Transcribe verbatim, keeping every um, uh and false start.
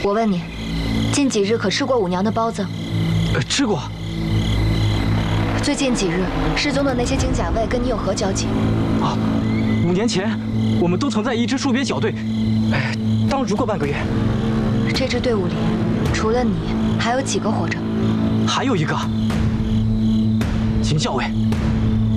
我问你，近几日可吃过五娘的包子？ 呃，吃过。 最近几日失踪的那些金甲卫跟你有何交集？ 啊，五年前我们都曾在一支戍边小队，哎，当了足够半个月。 这支队伍里，除了你，还有几个活着？ 还有一个秦校尉。